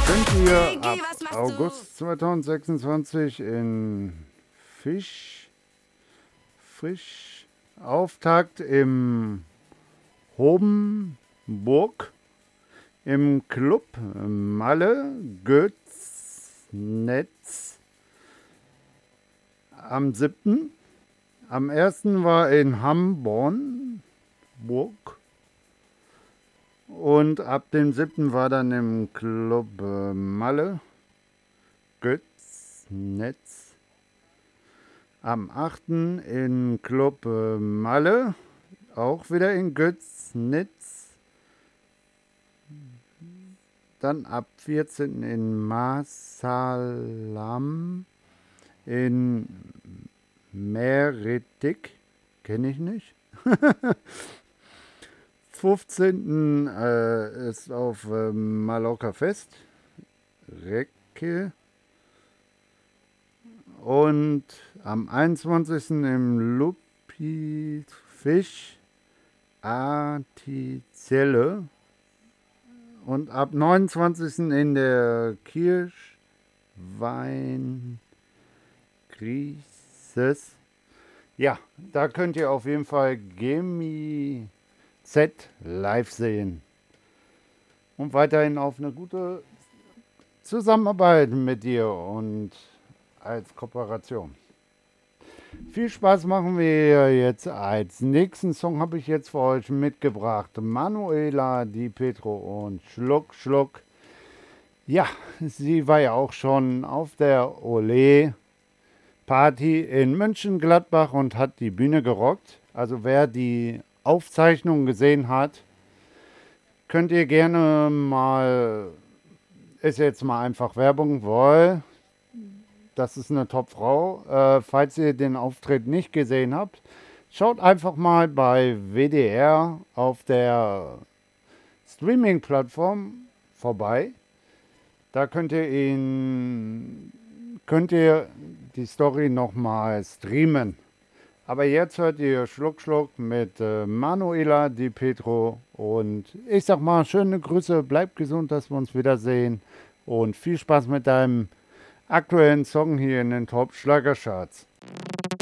könnt ihr Hey, ab G, was machst du? August 2026 in Frisch Auftakt im Hobenburg im Club Malle Götz Netz am 7. Am 1. war in Hamborn Burg und ab dem 7. war dann im Club Malle Götz Netz. Am 8. in Club Malle, auch wieder in Götznitz. Dann ab 14. in Marsalam in Meredik, kenne ich nicht. 15. ist auf Mallorca Fest, Recke. Und am 21. im Lupi Fisch Artizelle. Und ab 29. in der Kirschwein Grises. Ja, da könnt ihr auf jeden Fall Gemi Z live sehen. Und weiterhin auf eine gute Zusammenarbeit mit dir und als Kooperation. Viel Spaß machen wir jetzt. Als nächsten Song habe ich jetzt für euch mitgebracht Manuela Di Petro und Schluck Schluck. Ja, sie war ja auch schon auf der Ole Party in Mönchengladbach und hat die Bühne gerockt. Also wer die Aufzeichnung gesehen hat, könnt ihr gerne mal, ist jetzt mal einfach Werbung, weil das ist eine Top-Frau. Falls ihr den Auftritt nicht gesehen habt, schaut einfach mal bei WDR auf der Streaming-Plattform vorbei. Da könnt ihr die Story nochmal streamen. Aber jetzt hört ihr Schluck Schluck mit Manuela Di Petro. Und ich sag mal, schöne Grüße, bleibt gesund, dass wir uns wiedersehen. Und viel Spaß mit deinem aktuellen Song hier in den Top Schlagercharts.